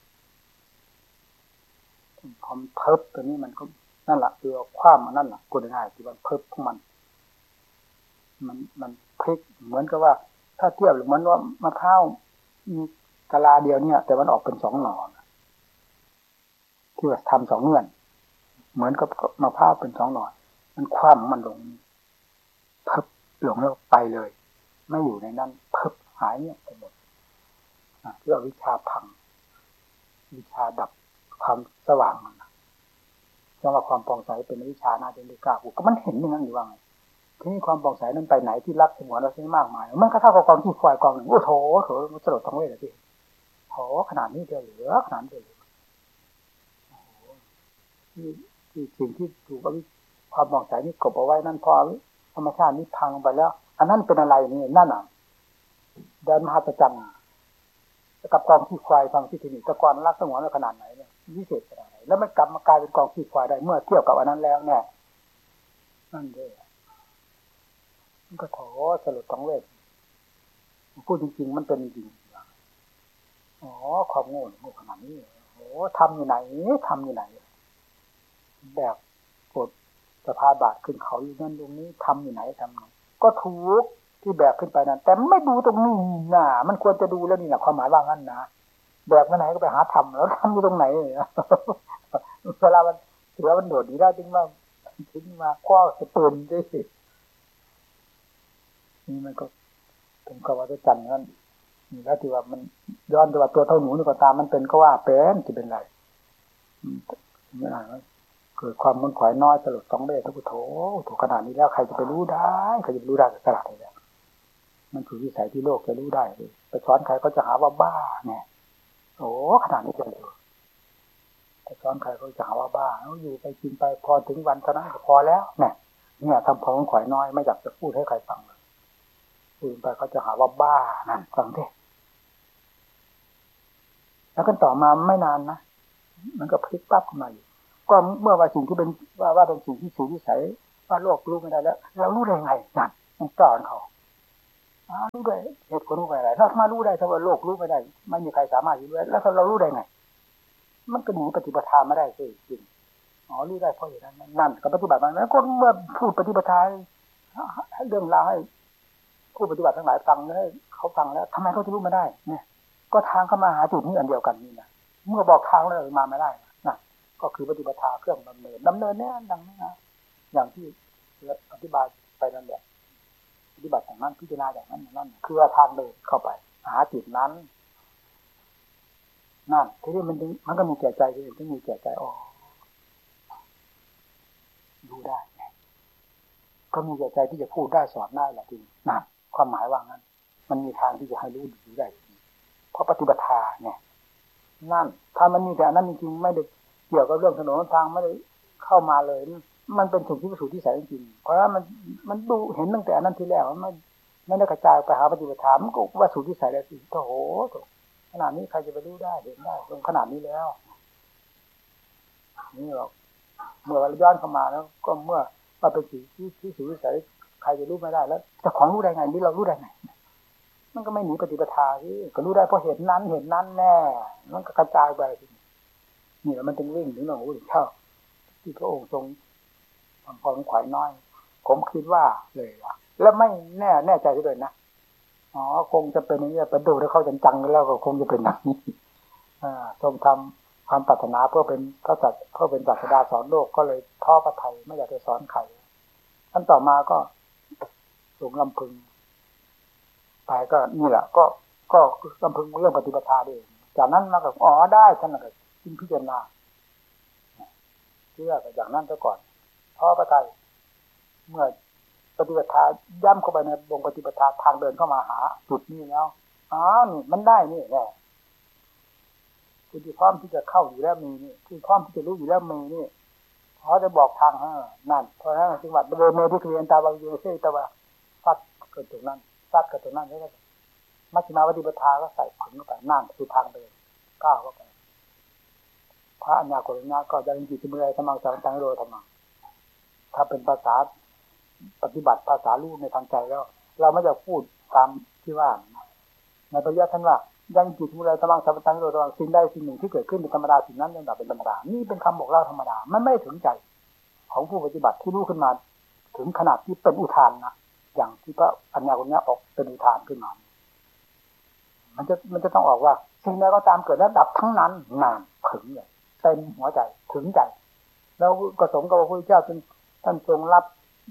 ความเพิบตัวนี้มันก็นั่นแหละคือความมันนั่นแหละพูดง่ายๆที่มันเพิบของมันมันมันพลิกเหมือนกับว่าถ้าเทียบเหมือนว่ามะพร้าวมีกะลาเดียวเนี่ยแต่มันออกเป็นสองหน่อที่ว่าทำสองเงื่อนเหมือนกับมะพร้าวเป็นสองหน่อมันคว่ำมันลงเพิบลงแล้วไปเลยไม่อยู่ในนั้นเพิบหายเนี่ยไปหมดที่ว่าวิชาพังวิชาดับความสว่างมันจังว่าความผ่องใสเป็นวิชาหน้าเป็นวิกาอุก็มันเห็นอย่างนั้นอยู่ว่าไงทีนี้ความผ่องใสนั้นไปไหนที่รักสมวนเราใช้มากมายมันก็เท่ากับกองที่ควายกองหนึ่งโอ้โถโถมันสลดทั้งเวทเลยพี่โถขนาดนี้เดียวเหลือขนาดเดียวที่ที่สิ่งที่ถูกความผ่องใสนี่กบเอาไว้นั่นพอธรรมชาตินี้พังไปแล้วอันนั้นเป็นอะไรนี่นั่นอ่ะเดินมหัศจรรย์กับกองขี้ควายฟังที่ทีนี้ตะกอนรักสงวนขนาดไหนเนี่ยวิเศษขนาดไหนแล้วมันกลับมากลายเป็นกองขี้ควายได้เมื่อเทียบกับอันนั้นแล้วเนี่ยนั่นเลยมันก็โถสลดทั้งเวทพูดจริงๆมันเป็นจริงอ๋อความโง่โง่ขนาดนี้โอ้ทำอยู่ไหนทำอยู่ไหนแบบกดสภาบาทขึ้นเขาอยู่นั่นตรงนี้ทำอยู่ไหนทำไหนก็ถูกที่แบกขึ้นไปนั่นแต่ไม่ดูตรงนี้น่ะมันควรจะดูแล้วนี่แหละความหมายว่างั้นนะแบกไปไหนก็ไปหาทำแล้วทำอยู่ตรงไหนเวลามันเสือมันโดดดีได้จริงว่าถึงมาคว้าสะปืนได้สินี่มันก็เป็นกวัฏจันทร์นั่นนี่แล้วที่ว่ามันย้อนตัวตัวเท่าหนูนี่ก็ตามมันเป็นก็ว่าเป็นจะเป็นไรไม่อ่านเกิดความมันขวายน้อยสลดสองเบสทุกโถถูกขนาดนี้แล้วใครจะไปรู้ได้ใครจะรู้ได้ขนาดนี้แล้วมันคือวิสัยที่โลกจะรู้ได้เลยไปสอนใครก็จะหาว่าบ้าเนี่ยโอ้ขนาดนี้เลยไปสอนใครก็จะหาว่าบ้าเอาอยู่ไปกินไปพอถึงวันเท่านั้นก็พอแล้วเนี่ยเนี่ยทำพอมันขวายน้อยไม่อยากจะพูดให้ใครฟังเลยพูดไปเขาจะหาว่าบ้านั่นฟังดิแล้วกันต่อมาไม่นานนะมันก็พลิกปั๊บขึ้นมาอยู่ก็เมื่อว่าสิ่งที่เป็นว่าว่าเป็นสิ่งที่สูงวิสัยว่าโลกรู้ไม่ได้แล้วเรารู้ได้ไงนั่นมันสอนเขารู้ด้วยเหตุผลรู้ไปอะไรถ้ามารู้ได้ถ้าว่าโลกรู้ไม่ได้ไม่มีใครสามารถรู้ได้แล้วถ้าเรารู้ได้ไงมันก็หนีปฏิปทาไม่ได้สิจริงอ๋อรู้ได้เพราะอย่างนั้นนั่นก็ปฏิบัติมาแล้วก็เมื่อพูดปฏิปทาให้เรื่องราวให้ผู้ปฏิบัติทั้งหลายฟังแล้วเขาฟังแล้วทำไมเขาจะรู้ไม่ได้เนี่ยก็ทางเข้ามาหาจุดนี้อันเดียวกันนี่นะเมื่อบอกทางแล้วมาไม่ได้นะก็คือปฏิปทาเครื่องดำเนินดำเนินเนี่ยดังนี้นะอย่างที่อธิบายไปนั่นแหละปฏิบัติอย่างนั้นพิจารณาอย่างนั้นอย่างนั้นคือทางเดินเข้าไปหาจุดนั้นนั่นทีนี้มันมันก็มีแก่ใจที่ที่มีแก่ใจอ๋อดูได้ก็มีแก่ใจที่จะพูดได้สอนได้แหละทีนี้นั่นความหมายว่างั้นมันมีทางที่จะให้รู้ดูได้เพราะปฏิบัติเนี่ยนั่นถ้ามันมีแต่นั้นจริงๆไม่ได้เกี่ยวกับเรื่องถนนทางไม่ได้เข้ามาเลยมันเป็นสิ่งที่ประสูติที่แสนจริงเพราะว่ามันมันดูเห็นตั้งแต่นั้นทีแรกมันไม่ไม่ได้กระจายไปหาปฏิบัติธรรมมันก็ว่าสูตรที่ใส่แล้วสิโอ้โหขนาดนี้ใครจะไปรู้ได้เห็นได้ตรงขนาดนี้แล้วนี่หรอกเมื่อเราย้อนเข้ามาแล้วก็เมื่อว่าเป็นสิ่งที่ที่สูตรที่ใส่ใครจะรู้ไม่ได้แล้วเจ้าของรู้ได้ไงนี่เรารู้ได้ไงมันก็ไม่หนีปฏิปทาที่ก็รู้ได้เพราะเห็นนั้นเห็นนั้นแน่มันก็กระจายไปนี่แล้วมันจึงวิ่งถึงหลวงปู่เจ้าที่พระองค์ทรงทำความขวัญน้อยผมคิดว่าเลยว่าแล้วไม่แน่แน่ใจด้วยนะอ๋อคงจะเป็นอย่างนี้ไปดูแล้วเขาจังๆแล้วก็คงจะเป็นอย่างนี้อ่าทรงทำความปรารถนาเพื่อเป็นพระสัตว์เพื่อเป็นศาสดาสอนโลกก็เลยท้อพระทัยไม่อยากจะสอนใครท่านต่อมาก็ทรงลำพึงไปก็นี่แหละก็ก็ลำพึงเรื่องปฏิปทาเองจากนั้นมาก็อ๋อได้ท่านก็ยิ่งพิจารณาเชื่ออย่างนั้นซะก่อนท้อพระทัยเมื่อปฏิปทาย่ำเข้าไปในวงปฏิปทาทางเดินเข้ามาหาจุดนี้แล้วอ๋อนี่มันได้นี่แหละคุณที่พร้อมที่จะเข้าอยู่แล้วมีนี่คุณพร้อมที่จะรู้อยู่แล้วมีนี่พอจะบอกทางให้นั่นเพราะฉะนั้นจังหวัดเดินเมที่เรียนตาบางเยเซตะวะฟัดเกิดตรงนั้นฟัดเกิดตรงนั้นแล้วก็มัชฌิมาปฏิปทาก็ใส่ขึงเข้าไปนั่นคือทางเดินก้าวเข้าไปพระอัญญาโกณณะก็จะเป็นจิตเมื่อยธรรมังสังตังโรธรรมังถ้าเป็นภาษาปฏิบัติภาษาลู่ในทางใจแล้วเราไม่จะพูดตามที่ว่าในปริยัติท่านว่ายังจิตเมื่อยธรรมังสังตังโรธรรมังสิ่งใดสิ่งหนึ่งที่เกิดขึ้นเป็นธรรมดาสิ่งนั้นย่อมดับเป็นธรรมดานี่เป็นคำบอกเล่าธรรมดามันไม่ถึงใจของผู้ปฏิบัติที่รู้ขึ้นมาถึงขนาดที่เป็นอุทานนะอย่างที่พระอัญญาโกณณะออกเป็นอุทานขึ้นมามันจะมันจะต้องออกว่าสิ่งใดก็ตามเกิดแล้วดับทั้งนั้นนานถึงเลยเต็มหัวใจถึงใจแล้วก็สมกับพระพุทธเจ้าท่านท่านทรงรับ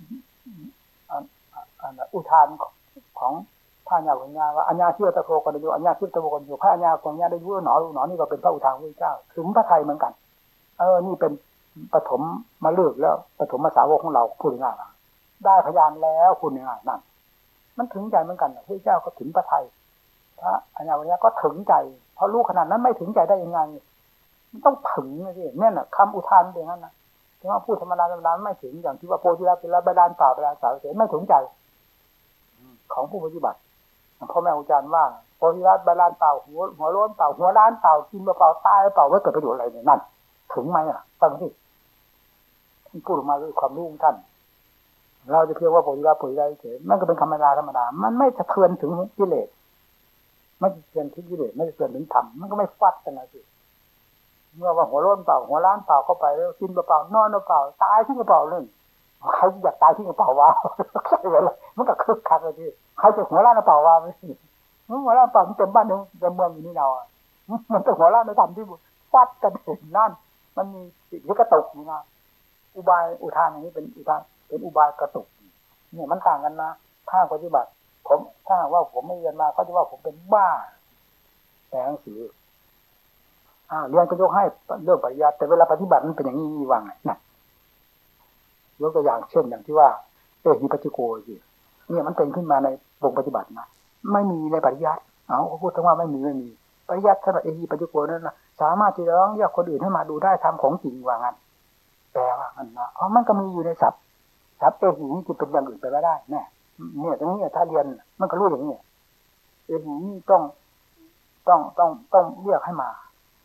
อุทานของพระอัญญาโกณณะว่าอัญญาเชื่อตะโกกันอยู่อัญญาเชื่อตะโกกันอยู่พระอัญญาโกณณะได้รู้หนอรู้หนอนี่ก็เป็นพระอุทานพระพุทธเจ้าถึงพระทัยเหมือนกันเออนี่เป็นปฐมมาเลิกแล้วปฐมมาสาวกของเราพูดง่ายๆได้พยานแล้วคุณง่ายๆนั่นมันถึงใจเหมือนกันพระพุทธเจ้าก็ถึงพระทัยพระอัญญาโกณณะก็ถึงใจเพราะรู้ขนาดนั้นไม่ถึงใจได้ยังไงมันต้องถึงนะสิเนี่ยน่ะคำอุทานเป็นงั้นนะที่ว่าพูดธรรมดาธรรมดาไม่ถึงอย่างที่ว่าโพธิละเป็นละบาดาลเปล่าบาดาลสาวเฉยไม่ถึงใจของผู้ปฏิบัติพ่อแม่อาจารย์ว่าโพธิละบาดาลเปล่าหัวหัวโล้นเปล่าหัวล้านเปล่ากินเปล่าตายเปล่าว่าเกิดประโยชน์อะไรเนี่ยนั่นถึงไหมอ่ะฟังสิพูดออกมาด้วยความรู้ของท่านเราจะเพียงว่าโพธิละโพธิละเฉยมันก็เป็นธรรมดาธรรมดามันไม่สะเทือนถึงกิเลสไม่สะเทือนถึงกิเลสไม่สะเทือนถึงธรรมมันก็ไม่ฟัดกันนะสิเมื่อว่าหัวร้อนเปล่าหัวล้านเปล่าเข้าไปแล้วกินเปล่านอนเปล่าตายที่กระเป๋าเลยใครอยากตายที่กระเป๋าวะใช่ไหมล่ะมันก็คึกคักเลยที่ใครจะหัวล้านกระเป๋าวะไม่หัวล้านเปล่ามันเต็มบ้านเต็มเมืองอยู่นี่เราอ่ะมันต้องหัวล้านในธรรมที่ฟัดกันเห็นนั่นมันมีสิ่งที่กระตุกนี่นะอุบายอุทานอย่างนี้เป็นอุทานเป็นอุบายกระตุกเนี่ยมันต่างกันนะถ้าปฏิบัติผมถ้าว่าผมไม่เรียนมาเขาจะว่าผมเป็นบ้าแต่หนังสืออ่าเรียนก็ยกให้เรื่องปริยัติแต่เวลาปฏิบัติมันเป็นอย่างนี้ว่าไงนะยกตัวอย่างเช่นอย่างที่ว่าเอหิปัจจิโกสิเนี่ยมันเป็นขึ้นมาในวงปฏิบัตินะไม่มีในปริยัติเอาเขาพูดทั้งว่าไม่มีไม่มีปริยัติสำหรับเอหิปัจจิโกนั้นนะสามารถที่จะร้องเรียกคนอื่นให้มาดูได้ทำของจริงว่างั้นแปลว่างั้นนะเพราะมันก็มีอยู่ในศัพท์ศัพท์เอหินี่จะเป็นอย่างอื่นไปไม่ได้แน่เนี่ยตรงนี้ถ้าเรียนมันก็รู้อย่างนี้เอหินี่ต้องต้องต้องต้องเรียกให้มา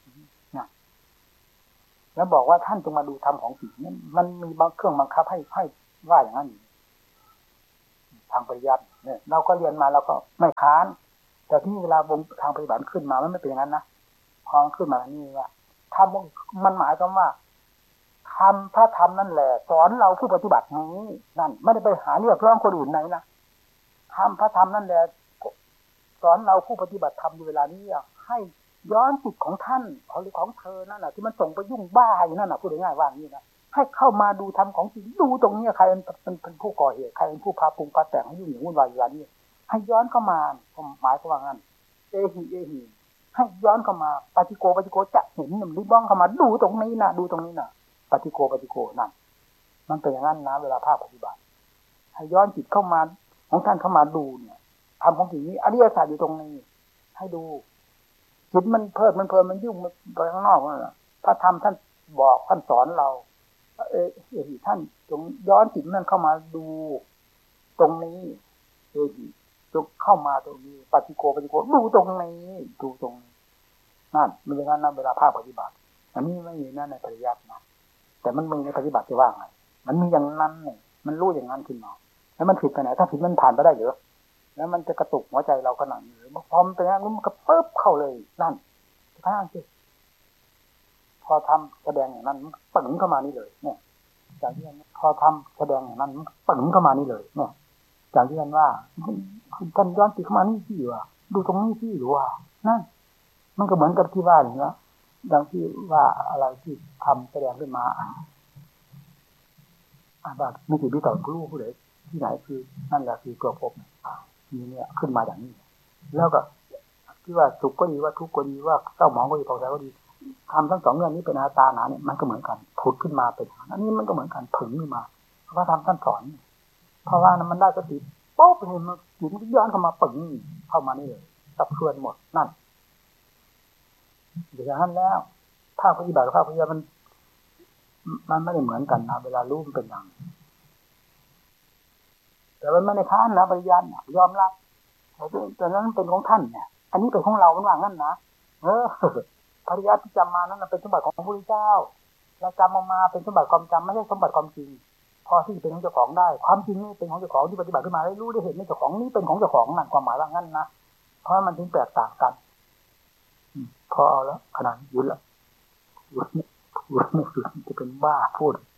แล้วบอกว่าท่านจงมาดูธรรมของจริงมันมีบางเครื่องบังคับให้ให้ว่าอย่างนั้นธางปริยัติเนี่ยเราก็เรียนมาเราก็ไม่ค้านแต่ที่เวลาวงทางปฏิบัติขึ้นมามันไม่เป็นอย่างนั้นนะพอขึ้นมานี่ว่าทำมันหมายความว่าทำพระธรรมนั่นแหละสอนเราผู้ปฏิบัตินี้นั่นไม่ได้ไปหาเรื่องร้องคนอื่นไหนนะทำพระธรรมนั่นแหละสอนเราผู้ปฏิบัติธรรมอยู่เวลานี้ให้ย้อนจิตของท่านของหรือของเธอนั่นน่ะที่มันส่งไปยุ่งบ้าอยู่นั่นน่ะพูดง่ายๆว่างี้นะให้เข้ามาดูธรรมของจริงดูตรงนี้ใครเป็นเป็นผู้ก่อเหตุใครเป็นผู้พาปรุงพาแต่งให้ยุ่งเหยิงวุ่นวายอยู่เวลานี้ให้ย้อนเข้ามาหมายความว่างั้นเอหิเอหิให้ย้อนเข้ามาปฏิโกปฏิโกจะเห็นหนึ่งริบ้องเข้ามาดูตรงนี้นะดูตรงนี้นะปฏิโกปฏิโกนั่นมันเป็นอย่างนั้นนะเวลาภาคปฏิบัติให้ย้อนจิตเข้ามาของท่านเข้ามาดูเนี่ยทำของสิ่งนี้อริยสัจอยู่ตรงนี้ให้ดูจิตมันเพิดมันเพลินมันยุ่งมันไปข้างนอกนั่นแหละพระธรรมท่านบอกท่านสอนเราเออเออท่านจงย้อนจิตนั้นเข้ามาดูตรงนี้เออจงเข้ามาตรงนี้ปฏิโกปฏิโกดูตรงนี้ดูตรงนี้นั่นมันเป็นการนำเวลาภาคปฏิบัติอันนี้ไม่มีนั่นในปริยัตินะแต่มันมีในปฏิบัติจะว่าไงมันมีอย่างนั้นเนี่ยมันรู้อย่างนั้นขึ้นมาแล้วมันผิดไปไหนถ้าผิดมันผ่านไปได้เหรอแล้วมันจะกระตุกหัวใจเราขนาดนี้พอมันเป็นอย่างนั้นมันก็ปึ๊บเข้าเลยนั่นข้างสิพอทำแสดงอย่างนั้นมันปึ๋งเข้ามานี่เลยเนี่ยจากที่นั้นพอทำแสดงอย่างนั้นมันปึ๋งเข้ามานี่เลยเนี่ยจากที่นั้นว่าคุณท่านย้อนจิตเข้ามานี่ที่ว่าดูตรงนี้ที่หรือว่านั่นมันก็เหมือนกับที่ว่าอย่างนี้ดังที่ว่าอะไรที่ทำแสดงขึ้นมาอ่าแบบมีจิตวิต่อรู้ผู้ใดที่ไหนคือนั่นแหละคือตัวผมนี่เนี่ยขึ้นมาอย่างนี้แล้วก็ที่ว่าสุขก็ดีว่าทุกข์ก็ดีว่าเศร้าหมองก็ดีเผาใจก็ดีทำทั้งสองเรื่องนี้เป็นอาตาหนาเนี่ยมันก็เหมือนกันผุดขึ้นมาเป็นอันนี้มันก็เหมือนกันผึ่งขึ้นมาเพราะว่าทำท่านสอนเพราะว่ามันได้สติโป๊ะไปเห็นมันจิตมันย้อนเข้ามาปึ่งเข้ามานี่เลยตับเคลื่อนหมดนั่นอย่างนั้นแล้วภาคปฏิบัติภาคปฏิบัติมันมันไม่ได้เหมือนกันนะเวลารู้มันเป็นอย่างแต่มันไม่ได้ค้านนะปริยัติยอมรับแต่นั้นเป็นของท่านเนี่ยอันนี้เป็นของเราเป็นว่างั้นนะเออปริยัติที่จำมานั้นเป็นสมบัติของพระพุทธเจ้าเราจำมาเป็นสมบัติความจำไม่ใช่สมบัติความจริงพอที่จะเป็นของเจ้าของได้ความจริงนี่เป็นของเจ้าของที่ปฏิบัติขึ้นมาได้รู้ได้เห็นในเจ้าของนี่เป็นของเจ้าของนั่นความหมายว่างั้นนะเพราะมันถึงแตกต่างกันพอเอาแล้วขนาดยืนแล้วยืนยืนไม่ยืนจะเป็นบ้าพูด